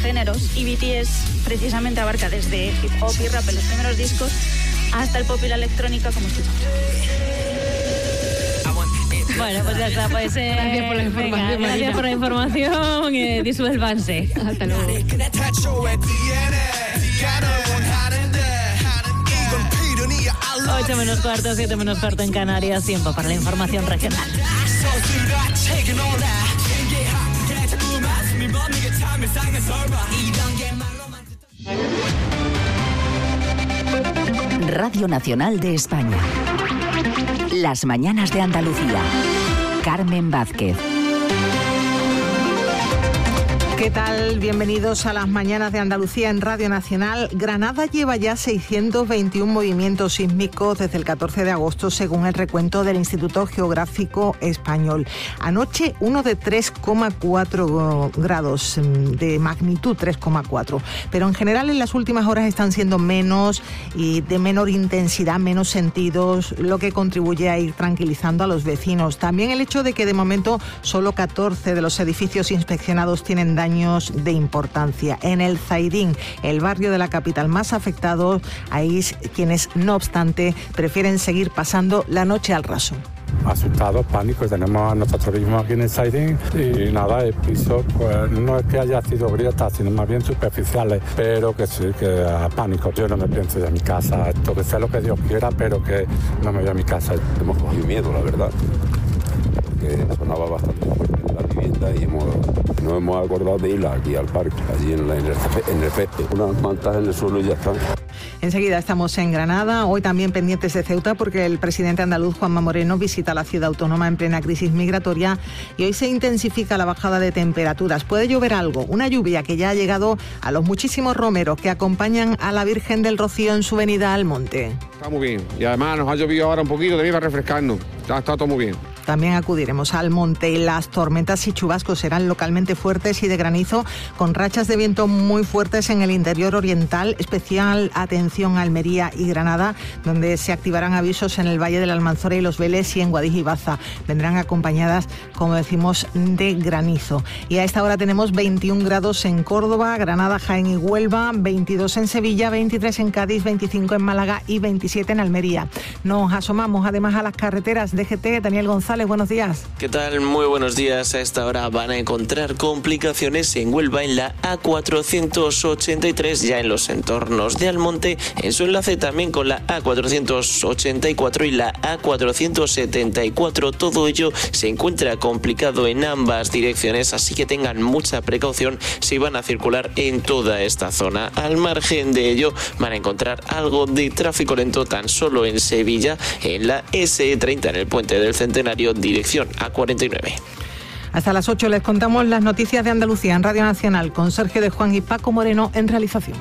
géneros, y BTS precisamente abarca desde hip hop y rap en los primeros discos hasta el pop y la electrónica, como escuchamos. Bueno, pues ya está, pues gracias por la información. Venga, gracias por la información, disuélvanse. Hasta luego. 8 menos cuarto, 7 menos cuarto en Canarias, tiempo para la información regional. Radio Nacional de España. Las mañanas de Andalucía. Carmen Vázquez. ¿Qué tal? Bienvenidos a las mañanas de Andalucía en Radio Nacional. Granada lleva ya 621 movimientos sísmicos desde el 14 de agosto, según el recuento del Instituto Geográfico Español. Anoche, uno de 3,4 grados de magnitud, 3,4. Pero en general en las últimas horas están siendo menos y de menor intensidad, menos sentidos, lo que contribuye a ir tranquilizando a los vecinos. También el hecho de que de momento solo 14 de los edificios inspeccionados tienen daños de importancia. En el Zaidín, el barrio de la capital más afectado, hay quienes, no obstante, prefieren seguir pasando la noche al raso. Asustados, pánicos, tenemos a nosotros mismos aquí en el Zaidín y nada, el piso pues no es que haya sido grietas, sino más bien superficiales, pero que sí, que a pánico. Yo no me pienso ir a mi casa, esto que sea lo que Dios quiera, pero que no me voy a mi casa. Hemos cogido miedo, la verdad, porque sonaba bastante fuerte en la vivienda y nos hemos acordado de ir aquí al parque, allí en el césped, unas mantas en el suelo y ya está. Enseguida estamos en Granada, hoy también pendientes de Ceuta porque el presidente andaluz Juanma Moreno visita la ciudad autónoma en plena crisis migratoria y hoy se intensifica la bajada de temperaturas. Puede llover algo, una lluvia que ya ha llegado a los muchísimos romeros que acompañan a la Virgen del Rocío en su venida al monte. Está muy bien y además nos ha llovido ahora un poquito, también va refrescando, está todo muy bien. También acudiremos al monte y las tormentas y chubascos serán localmente fuertes y de granizo, con rachas de viento muy fuertes en el interior oriental. Especial atención a Almería y Granada, donde se activarán avisos en el Valle de la Almanzora y Los Vélez y en Guadix y Baza. Vendrán acompañadas, como decimos, de granizo. Y a esta hora tenemos 21 grados en Córdoba, Granada, Jaén y Huelva, 22 en Sevilla, 23 en Cádiz, 25 en Málaga y 27 en Almería. Nos asomamos además a las carreteras. DGT, Daniel González, buenos días. ¿Qué tal? Muy buenos días. A esta hora van a encontrar complicaciones en Huelva en la A483, ya en los entornos de Almonte, en su enlace también con la A484 y la A474. Todo ello se encuentra complicado en ambas direcciones, así que tengan mucha precaución si van a circular en toda esta zona. Al margen de ello, van a encontrar algo de tráfico lento tan solo en Sevilla, en la SE30, en el Puente del Centenario, dirección A49. Hasta las 8 les contamos las noticias de Andalucía en Radio Nacional con Sergio de Juan y Paco Moreno en realización.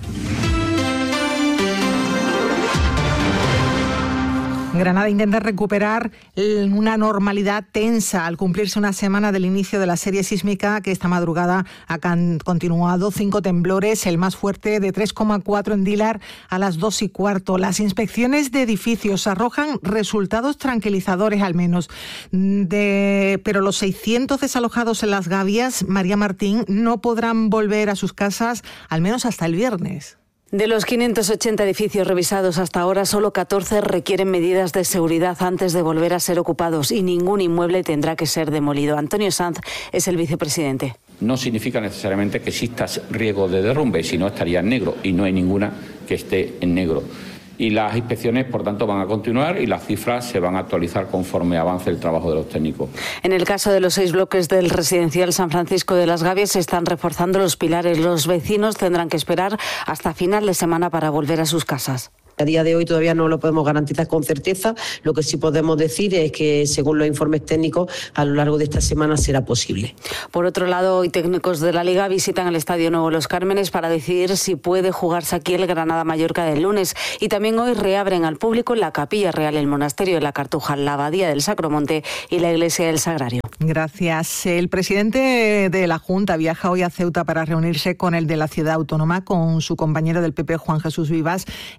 Granada intenta recuperar una normalidad tensa al cumplirse una semana del inicio de la serie sísmica que esta madrugada ha continuado. 5 temblores, el más fuerte de 3,4 en Dilar a las 2:15. Las inspecciones de edificios arrojan resultados tranquilizadores al menos. Pero los 600 desalojados en Las Gavias, María Martín, no podrán volver a sus casas al menos hasta el viernes. De los 580 edificios revisados hasta ahora, solo 14 requieren medidas de seguridad antes de volver a ser ocupados y ningún inmueble tendrá que ser demolido. Antonio Sanz es el vicepresidente. No significa necesariamente que exista riesgo de derrumbe, sino estaría en negro y no hay ninguna que esté en negro. Y las inspecciones, por tanto, van a continuar y las cifras se van a actualizar conforme avance el trabajo de los técnicos. En el caso de los 6 bloques del residencial San Francisco de Las Gavias se están reforzando los pilares. Los vecinos tendrán que esperar hasta final de semana para volver a sus casas. A día de hoy todavía no lo podemos garantizar con certeza. Lo que sí podemos decir es que, según los informes técnicos, a lo largo de esta semana será posible. Por otro lado, hoy técnicos de la Liga visitan el Estadio Nuevo Los Cármenes para decidir si puede jugarse aquí el Granada-Mallorca del lunes. Y también hoy reabren al público la Capilla Real, el Monasterio de la Cartuja, la Abadía del Sacromonte y la Iglesia del Sagrario. Gracias. El presidente de la Junta viaja hoy a Ceuta para reunirse con el de la ciudad autónoma, con su compañero del PP, Juan Jesús Vivas, en plena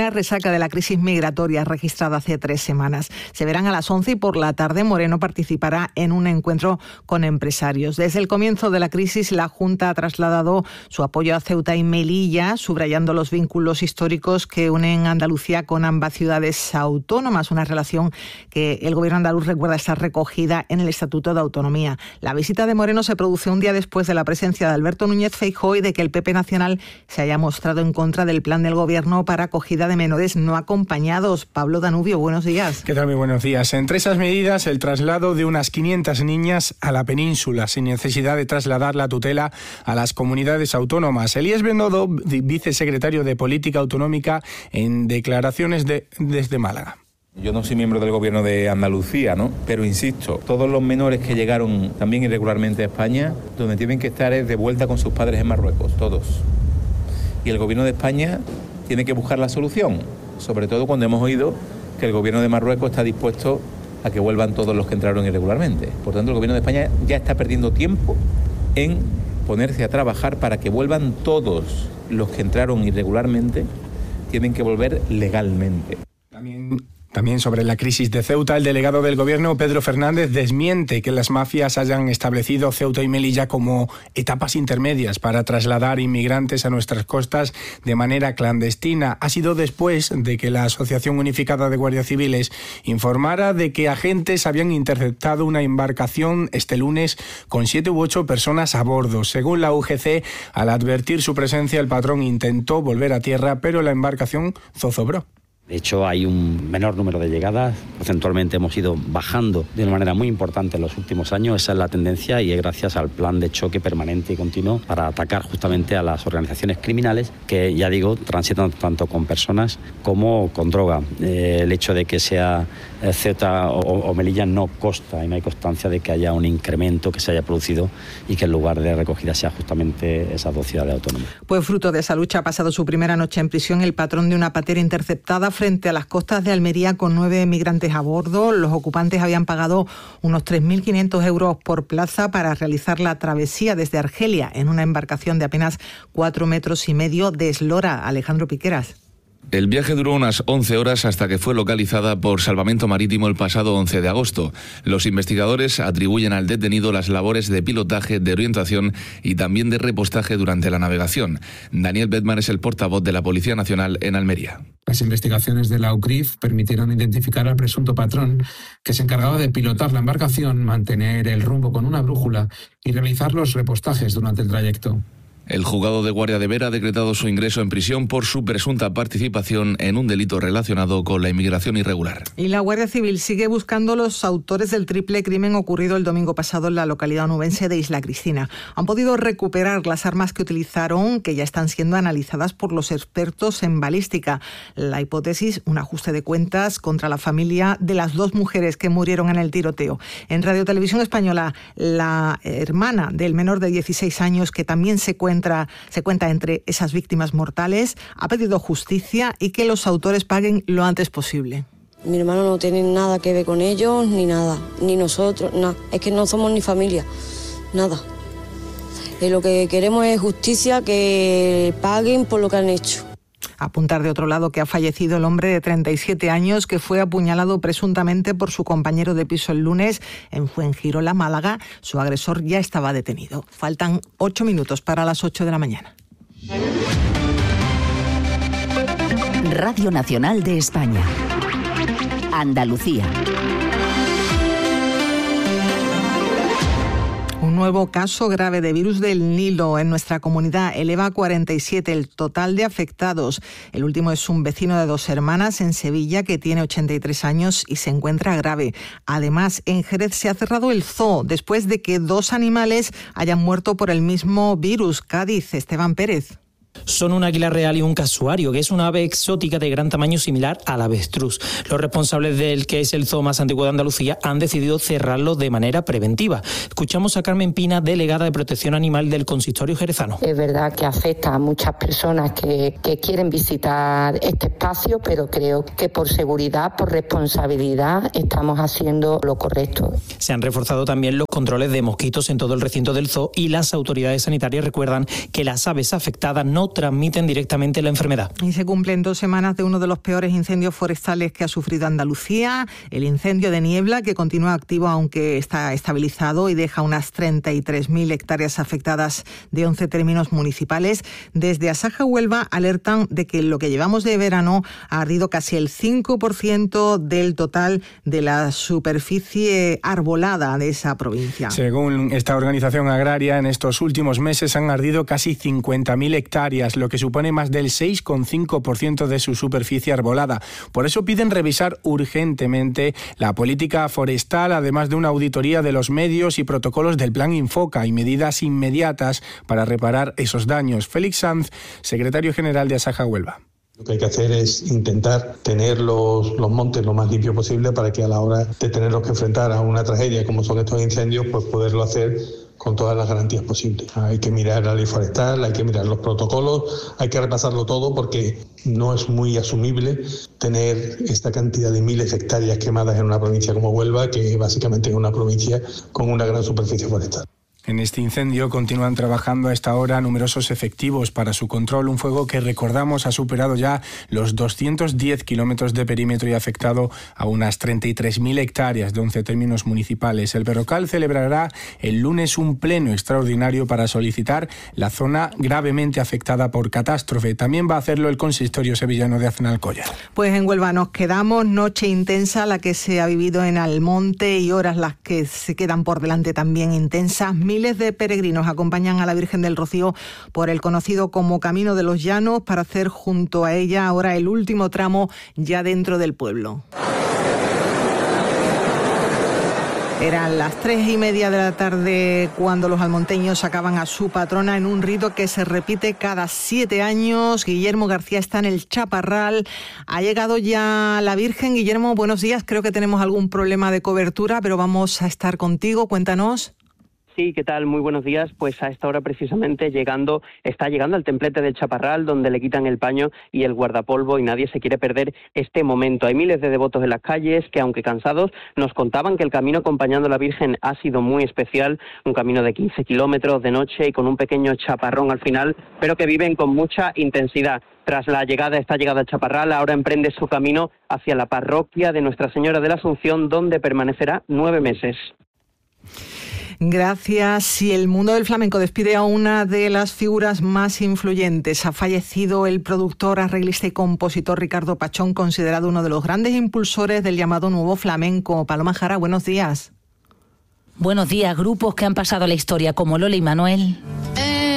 la resaca de la crisis migratoria registrada hace 3 semanas. Se verán a las 11 y por la tarde Moreno participará en un encuentro con empresarios. Desde el comienzo de la crisis, la Junta ha trasladado su apoyo a Ceuta y Melilla, subrayando los vínculos históricos que unen Andalucía con ambas ciudades autónomas, una relación que el gobierno andaluz recuerda estar recogida en el Estatuto de Autonomía. La visita de Moreno se produce un día después de la presencia de Alberto Núñez Feijóo y de que el PP nacional se haya mostrado en contra del plan del gobierno para acogida de menores no acompañados. Pablo Danubio, buenos días. ¿Qué tal? Muy buenos días. Entre esas medidas, el traslado de unas 500 niñas a la península, sin necesidad de trasladar la tutela a las comunidades autónomas. Elías Bendodo, vicesecretario de Política Autonómica, en declaraciones desde Málaga. Yo no soy miembro del gobierno de Andalucía, ¿no? Pero insisto, todos los menores que llegaron también irregularmente a España, donde tienen que estar es de vuelta con sus padres en Marruecos, todos. Y el gobierno de España tiene que buscar la solución, sobre todo cuando hemos oído que el gobierno de Marruecos está dispuesto a que vuelvan todos los que entraron irregularmente. Por tanto, el gobierno de España ya está perdiendo tiempo en ponerse a trabajar para que vuelvan todos los que entraron irregularmente, tienen que volver legalmente. También sobre la crisis de Ceuta, el delegado del Gobierno, Pedro Fernández, desmiente que las mafias hayan establecido Ceuta y Melilla como etapas intermedias para trasladar inmigrantes a nuestras costas de manera clandestina. Ha sido después de que la Asociación Unificada de Guardias Civiles informara de que agentes habían interceptado una embarcación este lunes con 7 u 8 personas a bordo. Según la UGC, al advertir su presencia, el patrón intentó volver a tierra, pero la embarcación zozobró. De hecho, hay un menor número de llegadas. Porcentualmente hemos ido bajando de una manera muy importante en los últimos años. Esa es la tendencia y es gracias al plan de choque permanente y continuo para atacar justamente a las organizaciones criminales que, ya digo, transitan tanto con personas como con droga. El hecho de que sea Ceuta o Melilla no consta y no hay constancia de que haya un incremento que se haya producido y que el lugar de recogida sea justamente esas 2 ciudades autónomas. Pues fruto de esa lucha ha pasado su primera noche en prisión el patrón de una patera interceptada frente a las costas de Almería con 9 migrantes a bordo. Los ocupantes habían pagado unos 3.500 euros por plaza para realizar la travesía desde Argelia en una embarcación de apenas 4,5 metros de eslora. Alejandro Piqueras. El viaje duró unas 11 horas hasta que fue localizada por Salvamento Marítimo el pasado 11 de agosto. Los investigadores atribuyen al detenido las labores de pilotaje, de orientación y también de repostaje durante la navegación. Daniel Bedman es el portavoz de la Policía Nacional en Almería. Las investigaciones de la UCRIF permitieron identificar al presunto patrón que se encargaba de pilotar la embarcación, mantener el rumbo con una brújula y realizar los repostajes durante el trayecto. El juzgado de Guardia de Vera ha decretado su ingreso en prisión por su presunta participación en un delito relacionado con la inmigración irregular. Y la Guardia Civil sigue buscando los autores del triple crimen ocurrido el domingo pasado en la localidad onubense de Isla Cristina. Han podido recuperar las armas que utilizaron, que ya están siendo analizadas por los expertos en balística. La hipótesis, un ajuste de cuentas contra la familia de las 2 mujeres que murieron en el tiroteo. En Radio Televisión Española, la hermana del menor de 16 años, que también se cuenta entre esas víctimas mortales, ha pedido justicia y que los autores paguen lo antes posible. Mi hermano no tiene nada que ver con ellos, ni nada, ni nosotros, nada. Es que no somos ni familia, nada. Lo que queremos es justicia, que paguen por lo que han hecho. Apuntar de otro lado que ha fallecido el hombre de 37 años que fue apuñalado presuntamente por su compañero de piso el lunes en Fuengirola, Málaga. Su agresor ya estaba detenido. Faltan 8 minutos para las 8 de la mañana. Radio Nacional de España. Andalucía. Un nuevo caso grave de virus del Nilo en nuestra comunidad eleva a 47 el total de afectados. El último es un vecino de 2 hermanas en Sevilla que tiene 83 años y se encuentra grave. Además, en Jerez se ha cerrado el zoo después de que 2 animales hayan muerto por el mismo virus. Cádiz, Esteban Pérez. Son un águila real y un casuario, que es una ave exótica de gran tamaño similar al avestruz. Los responsables del que es el zoo más antiguo de Andalucía han decidido cerrarlo de manera preventiva. Escuchamos a Carmen Pina, delegada de Protección Animal del Consistorio jerezano. Es verdad que afecta a muchas personas que quieren visitar este espacio, pero creo que por seguridad, por responsabilidad, estamos haciendo lo correcto. Se han reforzado también los controles de mosquitos en todo el recinto del zoo y las autoridades sanitarias recuerdan que las aves afectadas no no transmiten directamente la enfermedad. Y se cumplen 2 semanas de uno de los peores incendios forestales que ha sufrido Andalucía, el incendio de Niebla, que continúa activo aunque está estabilizado y deja unas 33.000 hectáreas afectadas de 11 términos municipales. Desde Asaja Huelva alertan de que lo que llevamos de verano ha ardido casi el 5% del total de la superficie arbolada de esa provincia. Según esta organización agraria, en estos últimos meses han ardido casi 50.000 hectáreas, lo que supone más del 6,5% de su superficie arbolada. Por eso piden revisar urgentemente la política forestal, además de una auditoría de los medios y protocolos del Plan Infoca y medidas inmediatas para reparar esos daños. Félix Sanz, secretario general de Asaja Huelva. Lo que hay que hacer es intentar tener los montes lo más limpios posible para que a la hora de tenerlos que enfrentar a una tragedia como son estos incendios, pues poderlo hacer con todas las garantías posibles. Hay que mirar la ley forestal, hay que mirar los protocolos, hay que repasarlo todo porque no es muy asumible tener esta cantidad de miles de hectáreas quemadas en una provincia como Huelva, que básicamente es una provincia con una gran superficie forestal. En este incendio continúan trabajando a esta hora numerosos efectivos para su control, un fuego que, recordamos, ha superado ya los 210 kilómetros de perímetro y ha afectado a unas 33.000 hectáreas de 11 términos municipales. El Berrocal celebrará el lunes un pleno extraordinario para solicitar la zona gravemente afectada por catástrofe. También va a hacerlo el consistorio sevillano de Aznalcóllar. Pues en Huelva nos quedamos, noche intensa la que se ha vivido en Almonte y horas las que se quedan por delante también intensas. Miles de peregrinos acompañan a la Virgen del Rocío por el conocido como Camino de los Llanos para hacer junto a ella ahora el último tramo ya dentro del pueblo. Eran las 3:30 de la tarde cuando los almonteños sacaban a su patrona en un rito que se repite cada 7 años. Guillermo García está en el Chaparral. Ha llegado ya la Virgen. Guillermo, buenos días. Creo que tenemos algún problema de cobertura, pero vamos a estar contigo. Cuéntanos. Sí, ¿qué tal? Muy buenos días. Pues a esta hora precisamente está llegando al templete del Chaparral, donde le quitan el paño y el guardapolvo y nadie se quiere perder este momento. Hay miles de devotos en las calles que, aunque cansados, nos contaban que el camino acompañando a la Virgen ha sido muy especial, un camino de 15 kilómetros de noche y con un pequeño chaparrón al final, pero que viven con mucha intensidad. Tras esta llegada al Chaparral, ahora emprende su camino hacia la parroquia de Nuestra Señora de la Asunción, donde permanecerá 9 meses. Gracias. Y el mundo del flamenco despide a una de las figuras más influyentes. Ha fallecido el productor, arreglista y compositor Ricardo Pachón, considerado uno de los grandes impulsores del llamado nuevo flamenco. Paloma Jara, buenos días. Buenos días. Grupos que han pasado a la historia como Lola y Manuel.